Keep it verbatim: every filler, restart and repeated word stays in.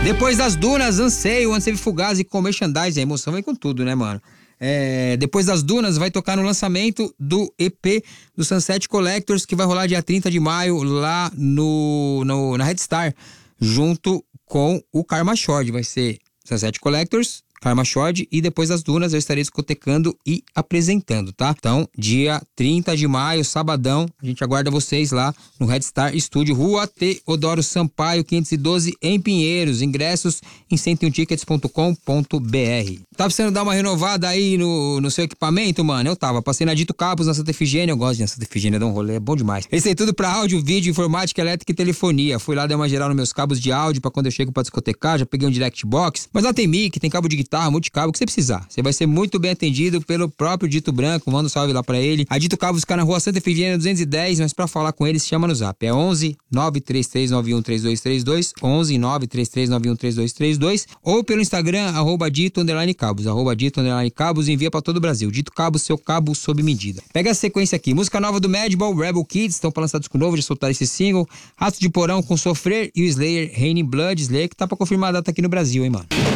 Depois das dunas, anseio, anseio fugaz e com merchandising. A emoção vem com tudo, né, mano? É, depois das dunas, vai tocar no lançamento do E P do Sunset Collectors, que vai rolar dia trinta de maio lá no, no, na Red Star, junto com o Karma Shore. Vai ser Sunset Collectors, Karma Shore, e depois das dunas eu estarei discotecando e apresentando, tá? Então, dia trinta de maio, sabadão, a gente aguarda vocês lá no Red Star Studio, Rua Teodoro Sampaio, quinhentos e doze, em Pinheiros. Ingressos em cento e um tickets ponto com ponto b r. Tá precisando dar uma renovada aí no, no seu equipamento, mano? Eu tava, passei na Dito Cabos, na Santa Efigênia, eu gosto de na Santa Efigênia, dá um rolê, é bom demais. Eles têm tudo pra áudio, vídeo, informática, elétrica e telefonia. Fui lá dar uma geral nos meus cabos de áudio pra quando eu chego pra discotecar, já peguei um direct box, mas lá tem mic, tem cabo de guitarra, multicabo, o que você precisar. Você vai ser muito bem atendido pelo próprio Dito Branco, manda um salve lá pra ele. A Dito Cabos fica na Rua Santa Efigênia duzentos e dez, mas pra falar com eles, chama no zap, é onze nove três três nove um três dois três dois, onze nove três três nove um três dois três dois, ou pelo Instagram, arroba Dito underline Cabos, arroba Dito underline Cabos, envia pra todo o Brasil. Dito Cabos, seu cabo sob medida. Pega a sequência aqui, música nova do Madball, Rebel Kids, estão pra lançar disco novo, já soltaram esse single, Rato de Porão com Sofrer e o Slayer, Raining Blood, Slayer que tá pra confirmar a data aqui no Brasil, hein, mano.